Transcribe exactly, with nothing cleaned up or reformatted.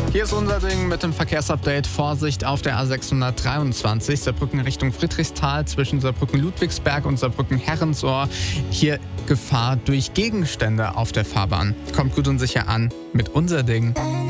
Hier ist unser Ding mit dem Verkehrsupdate. Vorsicht auf der A sechshundertdreiundzwanzig, Saarbrücken Richtung Friedrichsthal, zwischen Saarbrücken-Ludwigsberg und Saarbrücken-Herrensrohr. Hier Gefahr durch Gegenstände auf der Fahrbahn. Kommt gut und sicher an mit unser Ding.